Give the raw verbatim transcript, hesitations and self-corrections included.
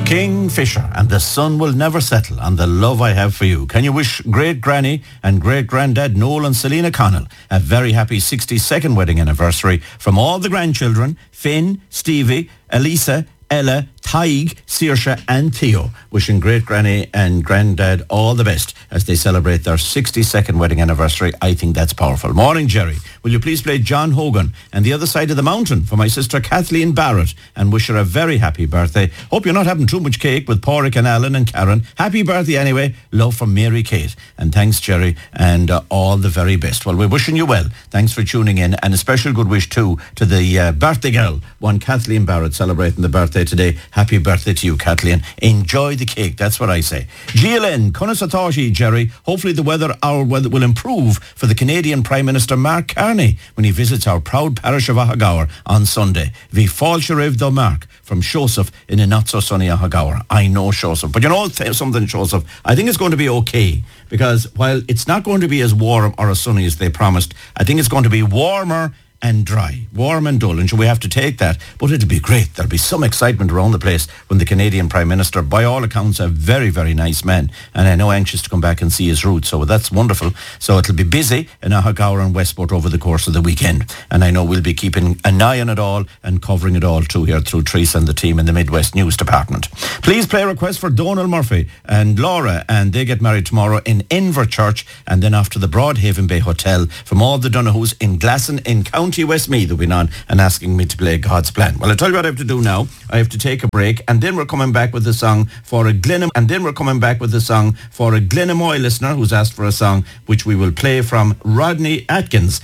Kingfisher and the sun will never settle on the love I have for you. Can you wish great granny and great granddad Noel and Selena Connell a very happy sixty-second wedding anniversary from all the grandchildren, Finn, Stevie, Elisa, Ella, Taig, Saoirse and Theo. Wishing great granny and granddad all the best as they celebrate their sixty-second wedding anniversary. I think that's powerful. Morning, Jerry. Will you please play John Hogan and The Other Side of the Mountain for my sister Kathleen Barrett and wish her a very happy birthday. Hope you're not having too much cake with Porrick and Alan and Karen. Happy birthday anyway. Love from Mary Kate. And thanks, Jerry, and uh, all the very best. Well, we're wishing you well. Thanks for tuning in, and a special good wish too to the uh, birthday girl, one Kathleen Barrett, celebrating the birthday today. Happy birthday to you, Kathleen. Enjoy the cake, that's what I say. G L N, Conasatoshi, Jerry. Hopefully the weather, our weather will improve for the Canadian Prime Minister Mark Carney when he visits our proud parish of Ahagaur on Sunday. Vi Falsheriv do Mark from Joseph in a not-so-sunny Ahagaur. I know Joseph. But you know something, Joseph? I think it's going to be okay, because while it's not going to be as warm or as sunny as they promised, I think it's going to be warmer and dry, warm and dull, and so we have to take that. But it'll be great. There'll be some excitement around the place when the Canadian Prime Minister, by all accounts, a very, very nice man, and I know anxious to come back and see his roots, so that's wonderful. So it'll be busy in Ahagaur and Westport over the course of the weekend, and I know we'll be keeping an eye on it all and covering it all too here through Teresa and the team in the Midwest News Department. Please play a request for Donal Murphy and Laura, and they get married tomorrow in Inver Church, and then after the Broadhaven Bay Hotel, from all the Donahues in Glasson in County Westmeath have been on and asking me to play God's Plan. Well, I'll tell you what I have to do now. I have to take a break, and then we're coming back with a song for a Glenham, and then we're coming back with a song for a Glenamoy listener who's asked for a song which we will play from Rodney Atkins.